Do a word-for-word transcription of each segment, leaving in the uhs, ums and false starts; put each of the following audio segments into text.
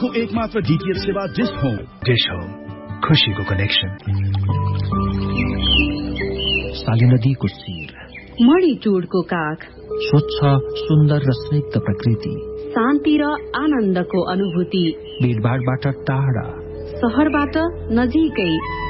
को एकमात्र डीटीएच सेवा डिश होम। डिश होम, खुशीको कनेक्सन। साली नदीको शिर, मणिचूडको काख, स्वच्छ सुन्दर र स्निग्ध प्रकृति, शान्ति र आनन्दको अनुभूति, भीडभाडबाट टाढा, शहरबाट नजिकै।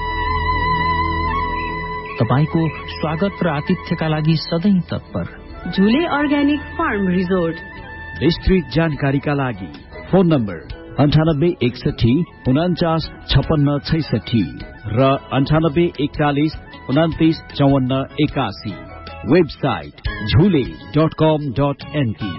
तपाईको स्वागत र आतिथ्यका लागि सधैँ तत्पर झुले अर्ग्यानिक फार्म रिजोर्ट। विस्तृत जानकारीका लागि फोन नम्बर अन्ठानब्बे एकसठी उनाचास छपन्न छैसठी र अन्ठानब्बे एकचालिस उनातिस चौवन्न एकासी। वेबसाइट झुले डट कम डट एनपी।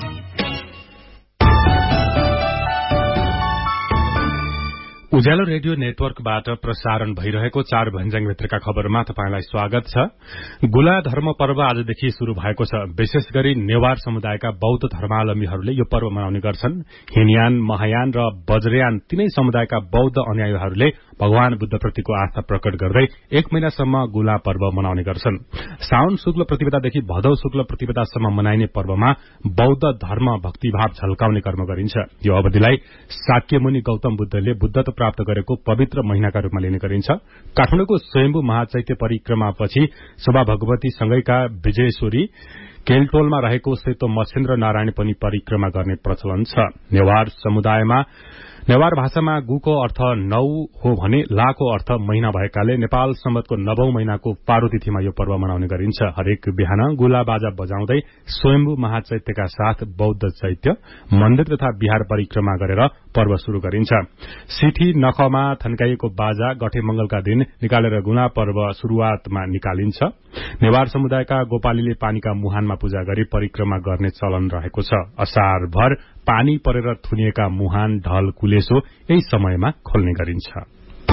उज्यालो रेडियो नेटवर्कबाट प्रसारण भइरहेको चार भन्ज्याङभित्रका खबरमा तपाईंलाई स्वागत छ। गुला धर्म पर्व आजदेखि शुरू भएको छ। विशेष गरी नेवार समुदायका बौद्ध धर्मावलम्बीहरूले यो पर्व मनाउने गर्छन्। हिनयान, महायान र वज्रयान तीनै समुदायका बौद्ध अनुयायीहरूले भगवान बुद्धप्रतिको आस्था प्रकट गर्दै एक महिनासम्म गुला पर्व मनाउने गर्छन्। साउन शुक्ल प्रतिपदादेखि भदौ शुक्ल प्रतिपदासम्म मनाइने पर्वमा बौद्ध धर्म भक्तिभाव झल्काउने कर्म गरिन्छ। यो अवधिलाई शाक्यमुनि गौतम बुद्धले बुद्धत्व प्राप्त गरेको पवित्र महिनाका रूपमा लिने गरिन्छ। काठमाडौँको स्वयम्भू महाचैत्य परिक्रमापछि शोभा भगवती सँगैका विजयेश्वरी केलटोलमा रहेको सेतो मच्छेन्द्र नारायण पनि परिक्रमा गर्ने प्रचलन छ। नेवार समुदायमा नेवार भाषामा गुको अर्थ नौ हो भने लाको अर्थ महिना भएकाले नेपाल सम्वतको नवौं महिनाको पारो तिथिमा यो पर्व मनाउने गरिन्छ। हरेक बिहान गुला बाजा बजाउँदै स्वयम्भू महाचैत्यका साथ बौद्ध चैत्य मन्दिर तथा बिहार परिक्रमा गरेर पर्व शुरू गरिन्छ। सिठी नखमा थन्काइएको बाजा गठे मंगलका दिन निकालेर गुला पर्व शुरूआतमा निकालिन्छ। नेवार समुदायका गोपालीले पानीका मुहानमा पूजा गरी परिक्रमा गर्ने चलन रहेको छ। असार भर पानी परेर थुनिएका मुहान, ढल, कुलेसो यही समयमा खोल्ने गरिन्छ।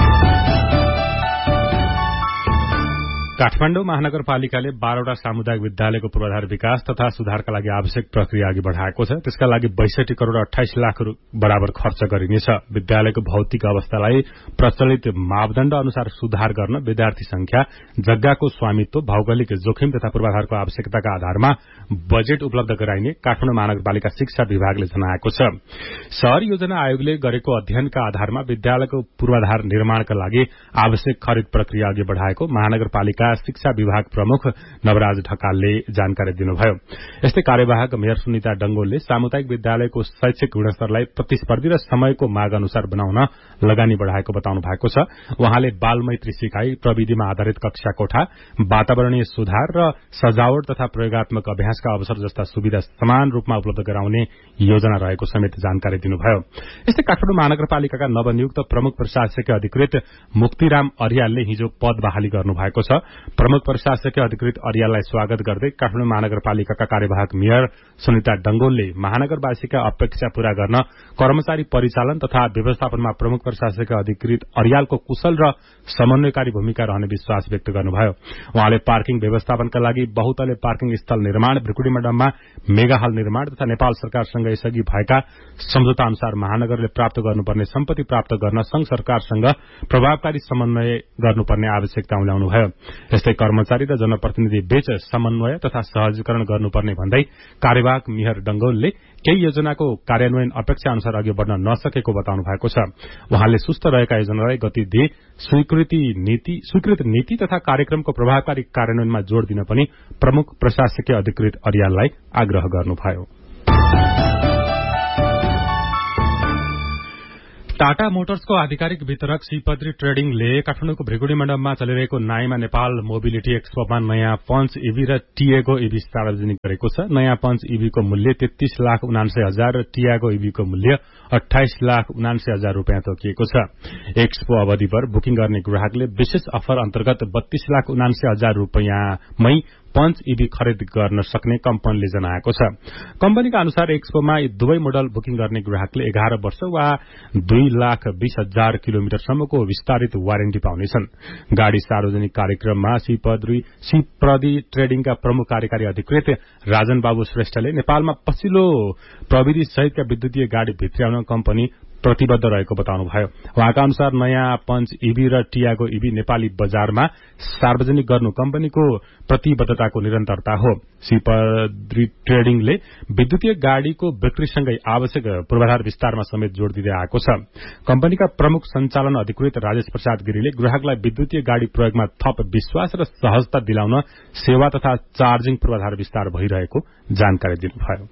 काठमाडौँ महानगरपालिकाले बाह्रवटा सामुदायिक विद्यालयको पूर्वाधार विकास तथा सुधारका लागि आवश्यक प्रक्रिया अघि बढ़ाएको छ। त्यसका लागि बैसठी करोड़ अठाइस लाख बराबर खर्च गरिनेछ। विद्यालयको भौतिक अवस्थालाई प्रचलित मापदण्ड अनुसार सुधार गर्न विद्यार्थी संख्या, जग्गाको स्वामित्व, भौगोलिक जोखिम तथा पूर्वाधारको आवश्यकताका आधारमा बजेट उपलब्ध गराइने काठमाडौँ महानगरपालिका शिक्षा विभागले जनाएको छ। शहर योजना आयोगले गरेको अध्ययनका आधारमा विद्यालयको पूर्वाधार निर्माणका लागि आवश्यक खरिद प्रक्रिया अघि बढ़ाएको महानगरपालिका शिक्षा विभाग प्रमुख नवराज ढकालले जानकारी दिनुभयो। यस्तै कार्यवाहक मेयर सुनिता डंगोलले सामुदायिक विद्यालयको शैक्षिक गुणस्तरलाई प्रतिस्पर्धी र समयको माग अनुसार बनाउन लगानी बढ़ाएको बताउनु भएको छ। उहाँले बाल मैत्री सिकाई, प्रविधिमा आधारित कक्षा कोठा, वातावरणीय सुधार र सजावट तथा प्रयोगात्मक अभ्यासका अवसर जस्ता सुविधा समान रूपमा उपलब्ध गराउने योजना रहेको समेत जानकारी दिनुभयो। यस्तै काठमाडौँ महानगरपालिकाका नवनियुक्त प्रमुख प्रशासकीय अधिकृत मुक्तिराम अर्यालले हिजो पद बहाली गर्नुभएको छ। प्रमुख प्रशासकीय अधिकृत अर्याललाई स्वागत गर्दै काठमाडौँ महानगरपालिकाका कार्यवाहक मेयर सुनिता डंगोलले महानगरवासीका अपेक्षा पूरा गर्न कर्मचारी परिचालन तथा व्यवस्थापनमा प्रमुख प्रशासकीय अधिकृत अर्यालको कुशल र समन्वयकारी भूमिका रहने विश्वास व्यक्त गर्नुभयो। उहाँले पार्किङ व्यवस्थापनका लागि बहुतले पार्किङ स्थल निर्माण, भ्रिकुटी मण्डपमा मेगा हल निर्माण तथा नेपाल सरकारसँग यसअघि भएका सम्झौता अनुसार महानगरले प्राप्त गर्नुपर्ने सम्पत्ति प्राप्त गर्न संघ सरकारसँग प्रभावकारी समन्वय गर्नुपर्ने आवश्यकता उल्याउनुभयो। यस्तै कर्मचारी र जनप्रतिनिधि बीच समन्वय तथा सहजीकरण गर्नुपर्ने भन्दै कार्यवाहक मेयर डंगोलले केही योजनाको कार्यान्वयन अपेक्षा अनुसार अघि बढ़न नसकेको बताउनु भएको छ। उहाँले सुस्त रहेका योजनालाई गति दिए स्वीकृति नीति स्वीकृत नीति तथा कार्यक्रमको प्रभावकारी कार्यान्वयनमा जोड़ दिन पनि प्रमुख प्रशासकीय अधिकृत अर्याललाई आग्रह गर्नुभयो। टाटा मोटर्सको आधिकारिक वितरक सीपत्री ट्रेडिङले काठमाडौँको भ्रिकुटी मण्डपमा चलिरहेको नाइमा नेपाल मोबिलिटी एक्सपोमा नयाँ पञ्च इभी र टिएगो इभी सार्वजनिक गरेको छ। नयाँ पञ्च इभीको मूल्य तेत्तीस लाख उनान्सय हजार र टियागो इभीको मूल्य अठाइस लाख उनान्सय हजार रूपियाँ तोकिएको छ। एक्सपो अवधिभर बुकिङ गर्ने ग्राहकले विशेष अफर अन्तर्गत बत्तीस लाख उनान्सय हजार रूपियाँमै पञ्च इभी खरिद गर्न सक्ने कम्पनीले जनाएको छ। कम्पनीका अनुसार एक्सपोमा दुवै मोडल बुकिङ गर्ने ग्राहकले एघार वर्ष वा दुई लाख बीस हजार किलोमिटरसम्मको विस्तारित वारेन्टी पाउनेछन्। गाड़ी सार्वजनिक कार्यक्रममा सीप्रदी ट्रेडिङका प्रमुख कार्यकारी अधिकृत राजन बाबु श्रेष्ठले नेपालमा पछिल्लो प्रविधि सहितका विद्युतीय गाड़ी भित्र्याउन कम्पनी प्रतिबद्ध रहेको बताउनुभयो। उहाँका अनुसार नयाँ पञ्च ईभी र टियागो ईभी नेपाली बजारमा सार्वजनिक गर्नु कम्पनीको प्रतिबद्धताको निरन्तरता हो। सिपद्री ट्रेडिङले विद्युतीय गाड़ीको बिक्रीसँगै आवश्यक पूर्वाधार विस्तारमा समेत जोड़ दिँदै आएको छ। कम्पनीका प्रमुख सञ्चालन अधिकृत राजेश प्रसाद गिरीले ग्राहकलाई विद्युतीय गाड़ी प्रयोगमा थप विश्वास र सहजता दिलाउन सेवा तथा चार्जिङ पूर्वाधार विस्तार भइरहेको जानकारी दिनुभयो।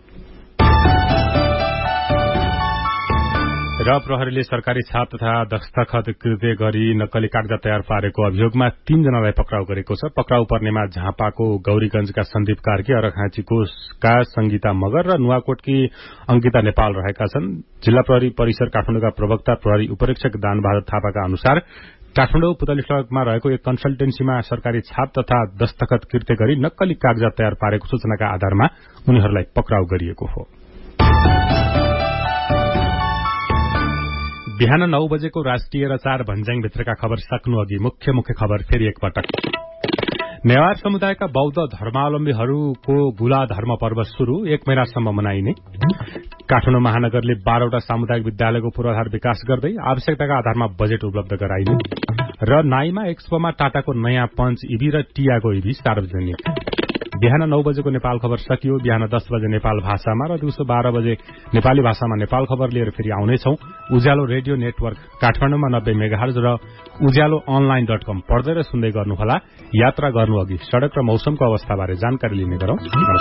र प्रहरीले सरकारी छाप तथा दस्तखत कृत्य गरी नक्कली कागजात तयार पारेको अभियोगमा तीनजनालाई पक्राउ गरेको छ। पक्राउ पर्नेमा झापाको गौरीगंजका सन्दीप कार्की, अरखाँचीको संगीता मगर र नुवाकोटकी अंकिता नेपाल रहेका छन्। जिल्ला प्रहरी परिसर काठमाडौँका प्रवक्ता प्रहरी उपरीक्षक दानबहादुर थापाका अनुसार काठमाडौँ पुतली सड़कमा रहेको एक कन्सल्टेन्सीमा सरकारी छाप तथा दस्तखत कृत्य गरी नक्कली कागजात तयार पारेको सूचनाका आधारमा उनीहरूलाई पक्राउ गरिएको हो। बिहान नौ बजेको राष्ट्रिय र चार भन्ज्याङभित्रका खबर सक्नु अघि मुख्य मुख्य खबर फेरि एकपटक। नेवार समुदायका बौद्ध धर्मावलम्बीहरूको गुला धर्म पर्व शुरू, एक महिनासम्म मनाइने। काठमाडौँ महानगरले बाह्रवटा सामुदायिक विद्यालयको पूर्वाधार विकास गर्दै आवश्यकताका आधारमा बजेट उपलब्ध गराइने। र नाइमा एक्सपोमा टाटाको नयाँ पञ्च ईभी र टियागो ईभी सार्वजनिक। बिहान नौ बजेको नेपाल खबर सकियो। बिहान दस बजे नेपाल भाषामा र दिउँसो बाह्र बजे नेपाली भाषामा नेपाल खबर लिएर फेरि आउनेछौ। उज्यालो रेडियो नेटवर्क काठमाडौँमा नब्बे मेगाहर्ज र उज्यालो अनलाइन डट कम पढ्दै र सुन्दै गर्नुहोला। यात्रा गर्नु अघि सड़क र मौसमको अवस्थाबारे जानकारी लिने गरौं।